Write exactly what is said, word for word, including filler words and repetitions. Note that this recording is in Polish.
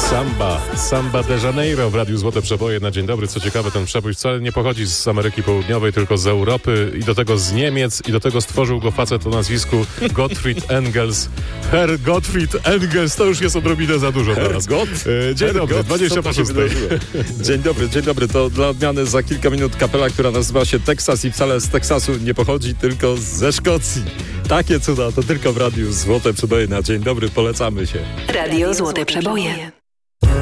Samba, Samba de Janeiro w Radiu Złote Przeboje na dzień dobry. Co ciekawe, ten przebój wcale nie pochodzi z Ameryki Południowej, tylko z Europy i do tego z Niemiec i do tego stworzył go facet o nazwisku Gottfried Engels. Herr Gottfried Engels, to już jest odrobinę za dużo teraz. Gott? E, dzień Herr dobry, Gott, dwadzieścia po szóstej. Dzień dobry, dzień dobry. To dla odmiany za kilka minut kapela, która nazywa się Teksas i wcale z Teksasu nie pochodzi, tylko ze Szkocji. Takie cuda to tylko w Radiu Złote Przeboje na dzień dobry. Polecamy się. Radio Złote Przeboje.